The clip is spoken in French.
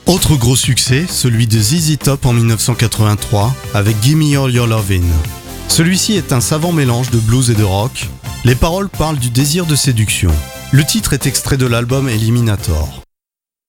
Autre gros succès, celui de ZZ Top en 1983 avec Gimme All Your Lovin'. Celui-ci est un savant mélange de blues et de rock. Les paroles parlent du désir de séduction. Le titre est extrait de l'album Eliminator.